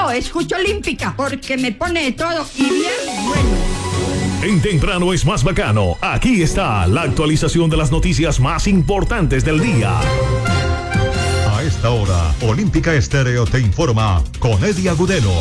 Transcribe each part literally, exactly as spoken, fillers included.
yo escucho Olímpica porque me pone de todo y bien bueno. En Temprano es más bacano. Aquí está la actualización de las noticias más importantes del día. A esta hora, Olímpica Estéreo te informa con Eddie Agudelo.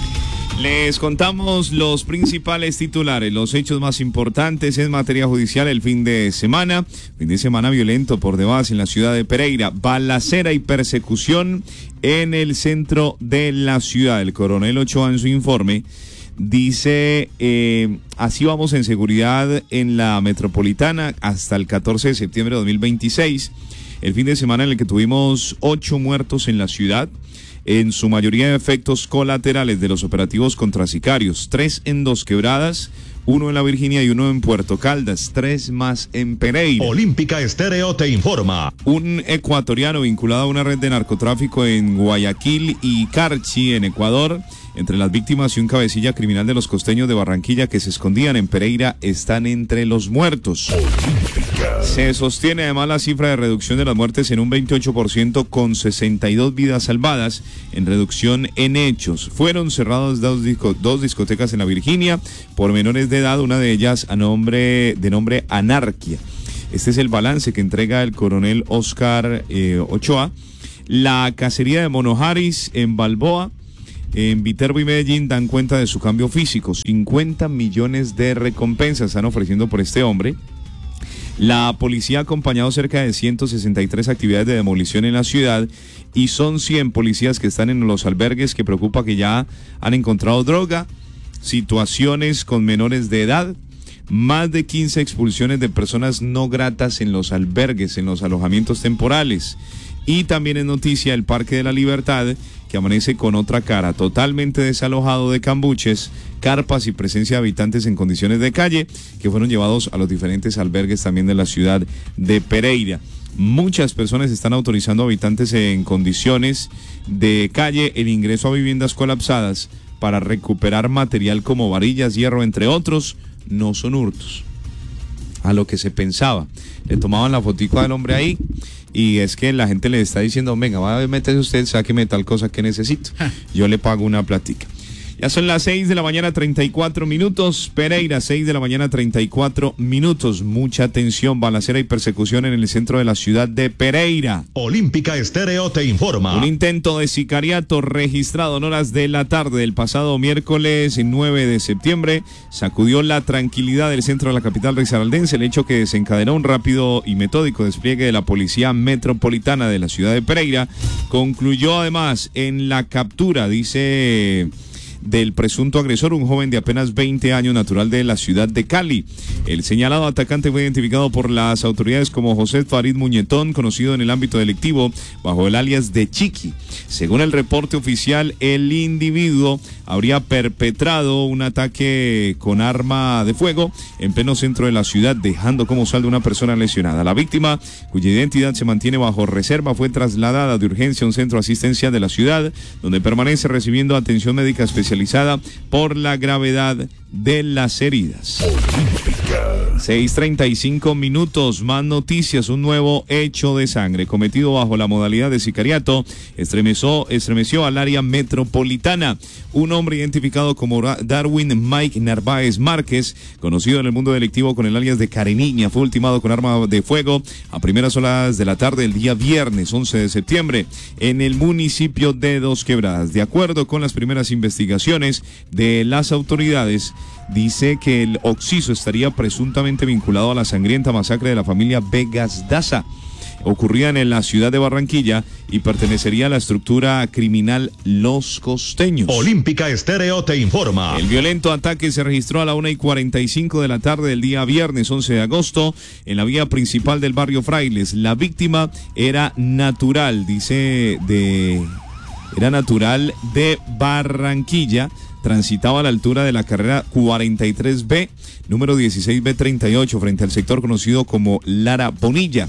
Les contamos los principales titulares, los hechos más importantes en materia judicial el fin de semana. Fin de semana violento por demás en la ciudad de Pereira. Balacera y persecución en el centro de la ciudad. El coronel Ochoa en su informe dice, eh, así vamos en seguridad en la metropolitana hasta el catorce de septiembre de dos mil veintiséis. El fin de semana en el que tuvimos ocho muertos en la ciudad, en su mayoría de efectos colaterales de los operativos contra sicarios, tres en Dos Quebradas, uno en La Virginia y uno en Puerto Caldas, tres más en Pereira. Olímpica Estéreo te informa. Un ecuatoriano vinculado a una red de narcotráfico en Guayaquil y Carchi, en Ecuador. Entre las víctimas y un cabecilla criminal de los costeños de Barranquilla que se escondían en Pereira están entre los muertos. Olímpica. Se sostiene además la cifra de reducción de las muertes en un veintiocho por ciento con sesenta y dos vidas salvadas en reducción en hechos. Fueron cerradas dos, disco, dos discotecas en La Virginia por menores de edad, una de ellas a nombre de nombre Anarquia. Este es el balance que entrega el coronel Oscar eh, Ochoa. La cacería de Monojaris en Balboa, en Viterbo y Medellín dan cuenta de su cambio físico. cincuenta millones de recompensas están ofreciendo por este hombre. La policía ha acompañado cerca de ciento sesenta y tres actividades de demolición en la ciudad y son cien policías que están en los albergues, que preocupa que ya han encontrado droga, situaciones con menores de edad, más de quince expulsiones de personas no gratas en los albergues, en los alojamientos temporales. Y también es noticia el Parque de la Libertad, que amanece con otra cara, totalmente desalojado de cambuches, carpas y presencia de habitantes en condiciones de calle, que fueron llevados a los diferentes albergues también de la ciudad de Pereira. Muchas personas están autorizando a habitantes en condiciones de calle el ingreso a viviendas colapsadas para recuperar material como varillas, hierro, entre otros. No son hurtos, a lo que se pensaba. Le tomaban la fotico del hombre ahí y es que la gente le está diciendo, venga, va a meterse usted, sáqueme tal cosa que necesito, yo le pago una platica. Ya son las seis de la mañana, treinta y cuatro minutos, Pereira, seis de la mañana, treinta y cuatro minutos. Mucha atención, balacera y persecución en el centro de la ciudad de Pereira. Olímpica Estéreo te informa. Un intento de sicariato registrado en horas de la tarde del pasado miércoles nueve de septiembre sacudió la tranquilidad del centro de la capital risaraldense, el hecho que desencadenó un rápido y metódico despliegue de la policía metropolitana de la ciudad de Pereira. Concluyó además en la captura, dice, del presunto agresor, un joven de apenas veinte años, natural de la ciudad de Cali. El señalado atacante fue identificado por las autoridades como José Farid Muñetón, conocido en el ámbito delictivo bajo el alias de Chiqui. Según el reporte oficial, el individuo habría perpetrado un ataque con arma de fuego en pleno centro de la ciudad, dejando como saldo una persona lesionada. La víctima, cuya identidad se mantiene bajo reserva, fue trasladada de urgencia a un centro asistencial de la ciudad, donde permanece recibiendo atención médica especializada por la gravedad de las heridas. seis treinta y cinco minutos, más noticias. Un nuevo hecho de sangre cometido bajo la modalidad de sicariato estremeció, estremeció al área metropolitana. Un hombre identificado como Darwin Mike Narváez Márquez, conocido en el mundo delictivo con el alias de Careniña, fue ultimado con arma de fuego a primeras horas de la tarde del día viernes once de septiembre en el municipio de Dos Quebradas. De acuerdo con las primeras investigaciones de las autoridades, dice que el occiso estaría presuntamente vinculado a la sangrienta masacre de la familia Vegas Daza, ocurrida en la ciudad de Barranquilla, y pertenecería a la estructura criminal Los Costeños. Olímpica Estéreo te informa. El violento ataque se registró a la una y cuarenta y cinco de la tarde del día viernes once de agosto en la vía principal del barrio Frailes. La víctima era natural, dice, de... era natural de Barranquilla. Transitaba a la altura de la carrera cuarenta y tres B, número dieciséis B treinta y ocho, frente al sector conocido como Lara Bonilla.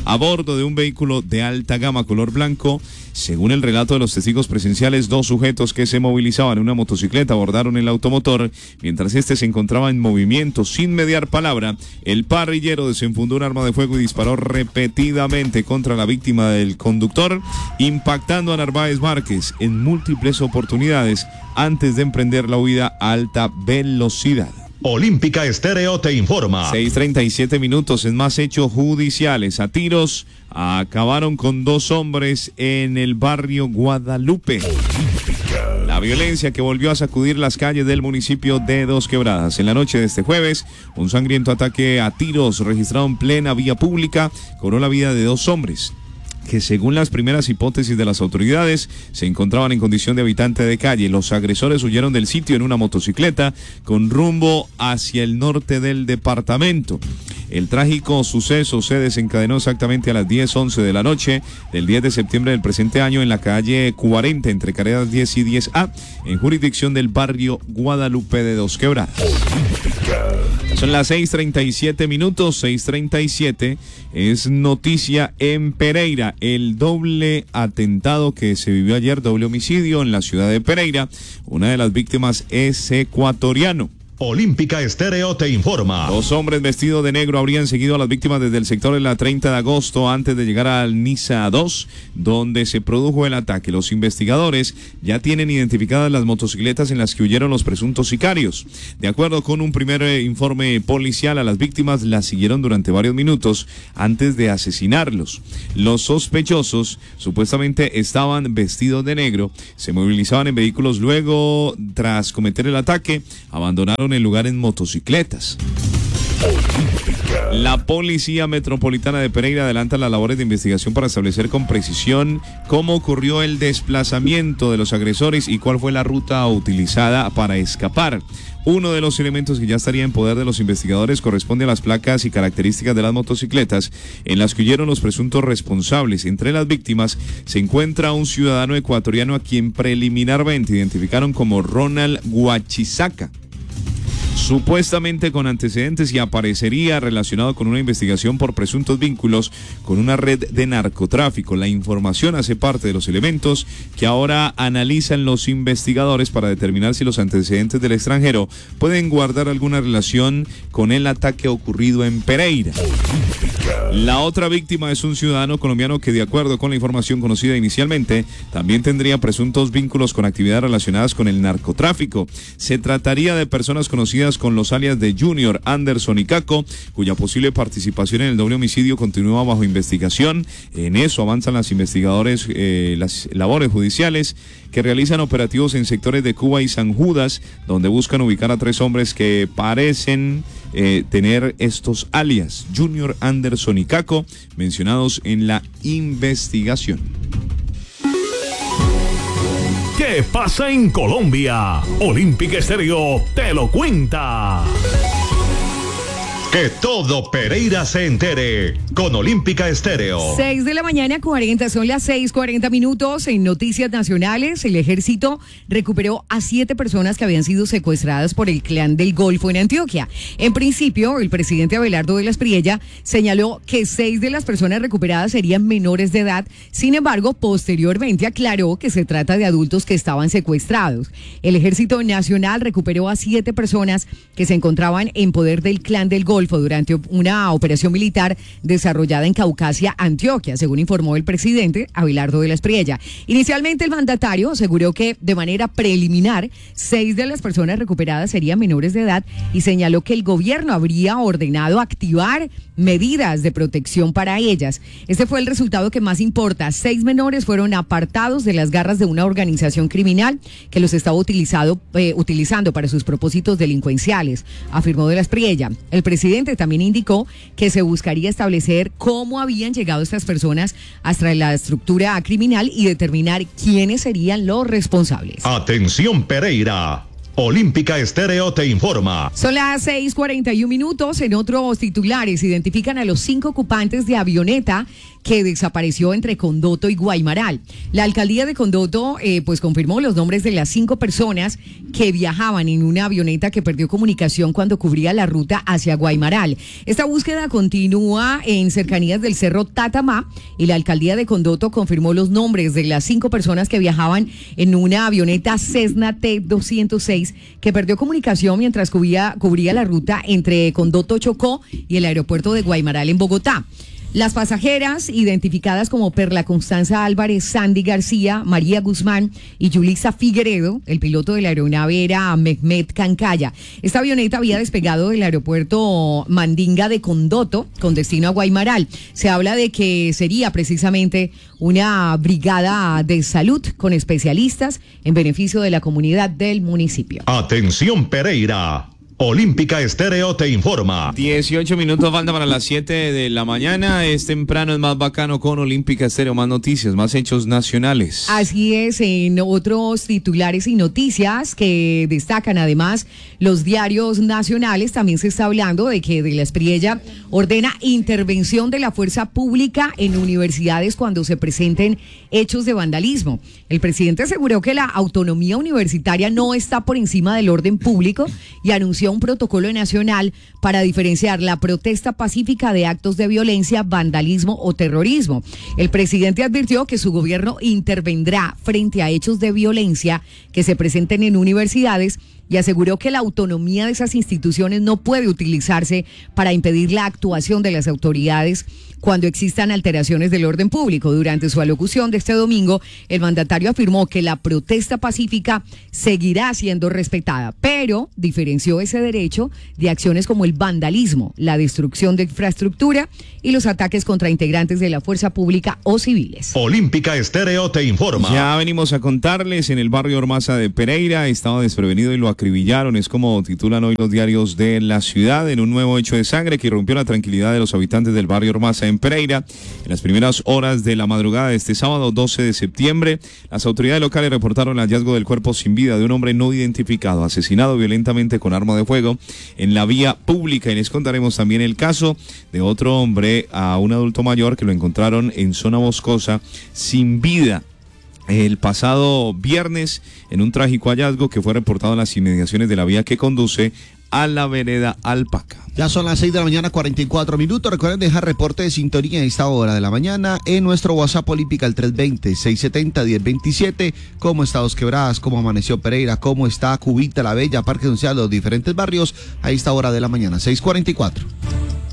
a bordo de un vehículo de alta gama color blanco. Según el relato de los testigos presenciales, dos sujetos que se movilizaban en una motocicleta abordaron el automotor. Mientras este se encontraba en movimiento sin mediar palabra, el parrillero desenfundó un arma de fuego y disparó repetidamente contra la víctima del conductor, impactando a Narváez Márquez en múltiples oportunidades antes de emprender la huida a alta velocidad. Olímpica Estéreo te informa. seis treinta y siete minutos en más hechos judiciales. A tiros acabaron con dos hombres en el barrio Guadalupe. La violencia que volvió a sacudir las calles del municipio de Dos Quebradas. En la noche de este jueves, un sangriento ataque a tiros registrado en plena vía pública cobró la vida de dos hombres, que según las primeras hipótesis de las autoridades se encontraban en condición de habitante de calle. Los agresores huyeron del sitio en una motocicleta con rumbo hacia el norte del departamento. El trágico suceso se desencadenó exactamente a las diez once de la noche del diez de septiembre del presente año en la calle cuarenta entre carreras diez y diez A, en jurisdicción del barrio Guadalupe de Dos Quebradas. Son las seis treinta y siete minutos, seis treinta y siete. Es noticia en Pereira, el doble atentado que se vivió ayer, doble homicidio en la ciudad de Pereira. Una de las víctimas es ecuatoriano. Olímpica Estéreo te informa. Dos hombres vestidos de negro habrían seguido a las víctimas desde el sector de la treinta de agosto antes de llegar al Niza dos, donde se produjo el ataque. Los investigadores ya tienen identificadas las motocicletas en las que huyeron los presuntos sicarios. De acuerdo con un primer eh, informe policial, a las víctimas las siguieron durante varios minutos antes de asesinarlos. Los sospechosos supuestamente estaban vestidos de negro, se movilizaban en vehículos, luego, tras cometer el ataque, abandonaron el lugar en motocicletas. La Policía Metropolitana de Pereira adelanta las labores de investigación para establecer con precisión cómo ocurrió el desplazamiento de los agresores y cuál fue la ruta utilizada para escapar. Uno de los elementos que ya estaría en poder de los investigadores corresponde a las placas y características de las motocicletas en las que huyeron los presuntos responsables. Entre las víctimas se encuentra un ciudadano ecuatoriano a quien preliminarmente identificaron como Ronald Guachisaca, supuestamente con antecedentes, y aparecería relacionado con una investigación por presuntos vínculos con una red de narcotráfico. La información hace parte de los elementos que ahora analizan los investigadores para determinar si los antecedentes del extranjero pueden guardar alguna relación con el ataque ocurrido en Pereira. La otra víctima es un ciudadano colombiano que, de acuerdo con la información conocida inicialmente, también tendría presuntos vínculos con actividades relacionadas con el narcotráfico. Se trataría de personas conocidas con los alias de Junior, Anderson y Caco, cuya posible participación en el doble homicidio continúa bajo investigación. En eso avanzan las investigadores, eh, las labores judiciales que realizan operativos en sectores de Cuba y San Judas, donde buscan ubicar a tres hombres que parecen eh, tener estos alias, Junior, Anderson y Caco, mencionados en la investigación. ¿Qué pasa en Colombia? Olímpica Estéreo te lo cuenta. Que todo Pereira se entere con Olímpica Estéreo. seis de la mañana, cuarenta, son las seis cuarenta minutos. En noticias nacionales, el ejército recuperó a siete personas que habían sido secuestradas por el Clan del Golfo en Antioquia. En principio, el presidente Abelardo de la Espriella señaló que seis de las personas recuperadas serían menores de edad. Sin embargo, posteriormente aclaró que se trata de adultos que estaban secuestrados. El Ejército Nacional recuperó a siete personas que se encontraban en poder del Clan del Golfo durante una operación militar desarrollada en Caucasia, Antioquia, según informó el presidente Abelardo de la Espriella. Inicialmente, el mandatario aseguró que de manera preliminar seis de las personas recuperadas serían menores de edad y señaló que el gobierno habría ordenado activar medidas de protección para ellas. Este fue el resultado que más importa. Seis menores fueron apartados de las garras de una organización criminal que los estaba utilizado, eh, utilizando para sus propósitos delincuenciales, afirmó de la Espriella. El presidente también indicó que se buscaría establecer cómo habían llegado estas personas hasta la estructura criminal y determinar quiénes serían los responsables. Atención Pereira. Olímpica Estéreo te informa. Son las seis cuarenta y un minutos. En otros titulares, identifican a los cinco ocupantes de avioneta que desapareció entre Condoto y Guaymaral. La alcaldía de Condoto eh, pues confirmó los nombres de las cinco personas que viajaban en una avioneta que perdió comunicación cuando cubría la ruta hacia Guaymaral. Esta búsqueda continúa en cercanías del Cerro Tatamá y la alcaldía de Condoto confirmó los nombres de las cinco personas que viajaban en una avioneta Cessna T doscientos seis que perdió comunicación mientras cubría, cubría la ruta entre Condoto, Chocó y el aeropuerto de Guaymaral en Bogotá. Las pasajeras, identificadas como Perla Constanza Álvarez, Sandy García, María Guzmán y Yulisa Figueredo, el piloto de la aeronave era Mehmet Cancaya. Esta avioneta había despegado del aeropuerto Mandinga de Condoto con destino a Guaymaral. Se habla de que sería precisamente una brigada de salud con especialistas en beneficio de la comunidad del municipio. Atención Pereira. Olímpica Estéreo te informa. dieciocho minutos falta para las siete de la mañana. Es temprano, es más bacano con Olímpica Estéreo. Más noticias, más hechos nacionales. Así es, en otros titulares y noticias que destacan además los diarios nacionales, también se está hablando de que de la Espriella ordena intervención de la fuerza pública en universidades cuando se presenten hechos de vandalismo. El presidente aseguró que la autonomía universitaria no está por encima del orden público y anunció un protocolo nacional para diferenciar la protesta pacífica de actos de violencia, vandalismo o terrorismo. El presidente advirtió que su gobierno intervendrá frente a hechos de violencia que se presenten en universidades y aseguró que la autonomía de esas instituciones no puede utilizarse para impedir la actuación de las autoridades cuando existan alteraciones del orden público. Durante su alocución de este domingo, el mandatario afirmó que la protesta pacífica seguirá siendo respetada, pero diferenció ese derecho de acciones como el vandalismo, la destrucción de infraestructura y los ataques contra integrantes de la fuerza pública o civiles. Olímpica Estéreo te informa. Ya venimos a contarles, en el barrio Ormaza de Pereira estaba desprevenido y lo acribillaron, es como titulan hoy los diarios de la ciudad, en un nuevo hecho de sangre que irrumpió la tranquilidad de los habitantes del barrio Ormaza en Pereira. En las primeras horas de la madrugada de este sábado doce de septiembre, las autoridades locales reportaron el hallazgo del cuerpo sin vida de un hombre no identificado, asesinado violentamente con arma de fuego en la vía pública. Y les contaremos también el caso de otro hombre, a un adulto mayor, que lo encontraron en zona boscosa sin vida el pasado viernes en un trágico hallazgo que fue reportado en las inmediaciones de la vía que conduce a la vereda Alpaca. Ya son las seis de la mañana, cuarenta y cuatro minutos. Recuerden dejar reporte de sintonía a esta hora de la mañana en nuestro WhatsApp Olímpica, el tres veinte, seiscientos setenta, diez veintisiete. ¿Cómo está Dos Quebradas? ¿Cómo amaneció Pereira? ¿Cómo está Cubita, La Bella, Parque Social, los diferentes barrios a esta hora de la mañana? seis cuarenta y cuatro.